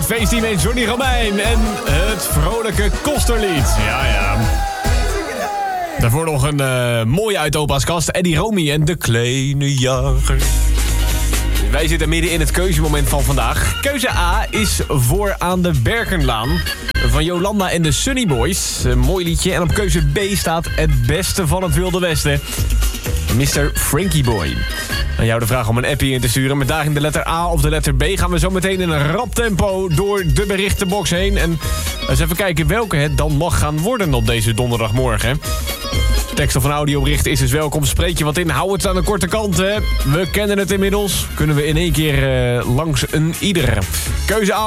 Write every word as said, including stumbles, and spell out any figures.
feestteam met Johnny Romein en het vrolijke Kosterlied. Ja, ja. Daarvoor nog een uh, mooie uit opa's kast. Eddie Romy en de kleine jager. Wij zitten midden in het keuzemoment van vandaag. Keuze A is voor aan de Berkenlaan van Jolanda en de Sunny Boys. Een mooi liedje. En op keuze B staat het beste van het Wilde Westen. mister Frankie Boy. Aan jou de vraag om een appie in te sturen. Met daarin de letter A of de letter B gaan we zo meteen in een rap tempo door de berichtenbox heen. En eens even kijken welke het dan mag gaan worden op deze donderdagmorgen. Tekst of een audiobericht is dus welkom. Spreek je wat in, hou het aan de korte kant. Hè. We kennen het inmiddels. Kunnen we in één keer uh, langs een ieder. Keuze A.